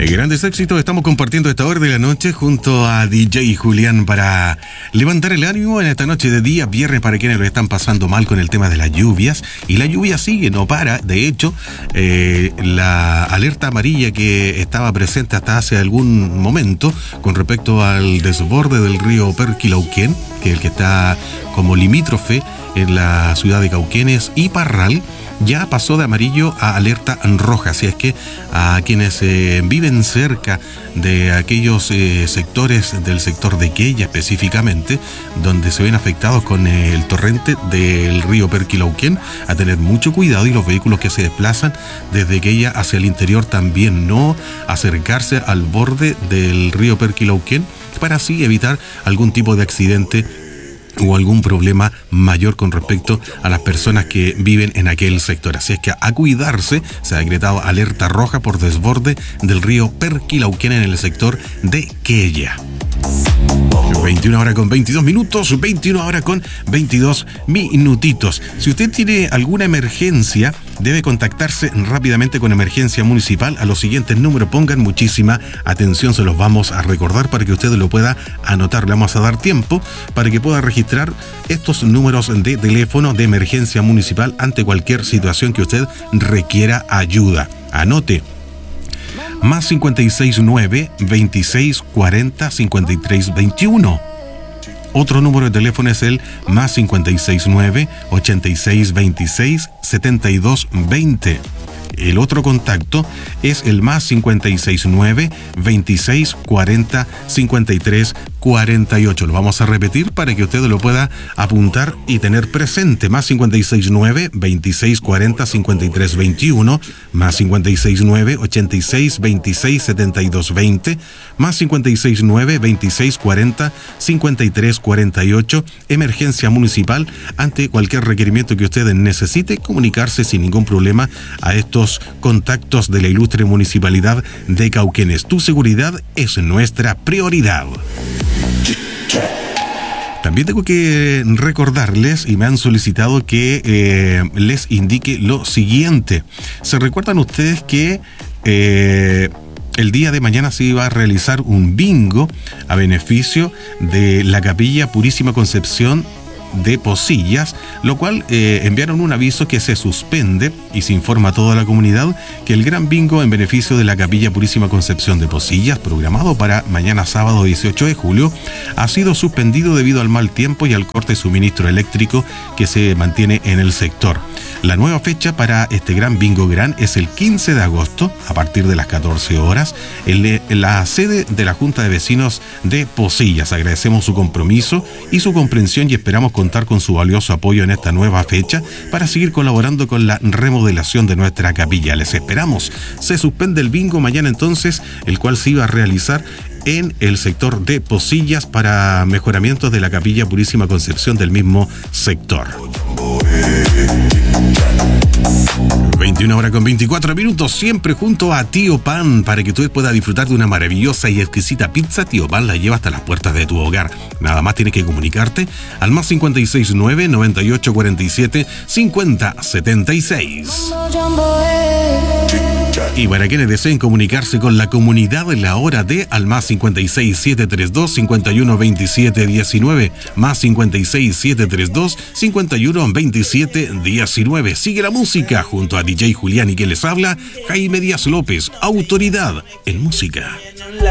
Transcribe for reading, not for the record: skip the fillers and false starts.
Grandes éxitos estamos compartiendo esta hora de la noche junto a DJ Julián para levantar el ánimo en esta noche de día viernes para quienes lo están pasando mal con el tema de las lluvias. Y la lluvia sigue, no para. De hecho, la alerta amarilla que estaba presente hasta hace algún momento con respecto al desborde del río Perquilauquén, que es el que está como limítrofe en la ciudad de Cauquenes y Parral, ya pasó de amarillo a alerta roja. Así es que a quienes viven cerca de aquellos sectores del sector de Quella específicamente, donde se ven afectados con el torrente del río Perquilauquén, a tener mucho cuidado, y los vehículos que se desplazan desde Quella hacia el interior también no acercarse al borde del río Perquilauquén para así evitar algún tipo de accidente o algún problema mayor con respecto a las personas que viven en aquel sector. Así es que a cuidarse. Se ha decretado alerta roja por desborde del río Perquilauquén en el sector de Quella. 21 horas con 22 minutos, 21 horas con 22 minutitos. Si usted tiene alguna emergencia, debe contactarse rápidamente con Emergencia Municipal a los siguientes números. Pongan muchísima atención, se los vamos a recordar para que usted lo pueda anotar. Le vamos a dar tiempo para que pueda registrar estos números de teléfono de Emergencia Municipal ante cualquier situación que usted requiera ayuda. Anote. Más 569-2640-5321. Otro número de teléfono es el más 569-8626-7220. El otro contacto es el más 569-2640-5348. Lo vamos a repetir para que usted lo pueda apuntar y tener presente. Más 569-2640-5321, más 569-8626-7220, más 569-2640-5348. Emergencia Municipal. Ante cualquier requerimiento que usted necesite, comunicarse sin ningún problema a estos contactos de la ilustre Municipalidad de Cauquenes. Tu seguridad es nuestra prioridad. También tengo que recordarles, y me han solicitado que les indique lo siguiente. ¿Se recuerdan ustedes que el día de mañana se iba a realizar un bingo a beneficio de la Capilla Purísima Concepción de Posillas, lo cual enviaron un aviso que se suspende y se informa a toda la comunidad que el gran bingo en beneficio de la Capilla Purísima Concepción de Posillas, programado para mañana sábado 18 de julio, ha sido suspendido debido al mal tiempo y al corte de suministro eléctrico que se mantiene en el sector. La nueva fecha para este gran bingo gran es el 15 de agosto a partir de las 14 horas en la sede de la Junta de Vecinos de Posillas. Agradecemos su compromiso y su comprensión y esperamos contar con su valioso apoyo en esta nueva fecha para seguir colaborando con la remodelación de nuestra capilla. Les esperamos. Se suspende el bingo mañana entonces, el cual se iba a realizar en el sector de Posillas para mejoramiento de la Capilla Purísima Concepción del mismo sector. 21 horas con 24 minutos, siempre junto a Tío Pan, para que usted pueda disfrutar de una maravillosa y exquisita pizza. Tío Pan la lleva hasta las puertas de tu hogar. Nada más tienes que comunicarte al más 569-9847-5076. Y para quienes deseen comunicarse con la comunidad, en la hora de al más 56732-512719, más 56732-512719. Sigue la música junto a DJ Julián y quien les habla, Jaime Díaz López, autoridad en música.